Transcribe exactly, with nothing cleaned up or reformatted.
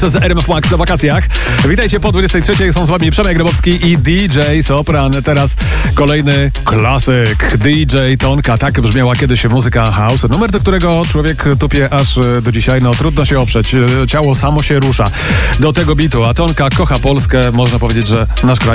To z R M F Max na wakacjach. Witajcie po dwudziestej trzeciej. Są z wami Przemek Grabowski i D J Sopran. Teraz kolejny klasyk. D J Tonka. Tak brzmiała kiedyś muzyka house. Numer, do którego człowiek tupie aż do dzisiaj. No trudno się oprzeć. Ciało samo się rusza do tego bitu. A Tonka kocha Polskę. Można powiedzieć, że nasz kraj